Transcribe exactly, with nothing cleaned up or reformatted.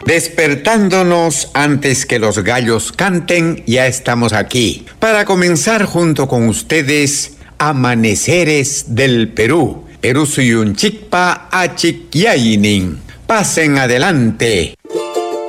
Despertándonos antes que los gallos canten, ya estamos aquí para comenzar junto con ustedes Amaneceres del Perú. Perú suyunchikpa achik yayinin. Pasen adelante.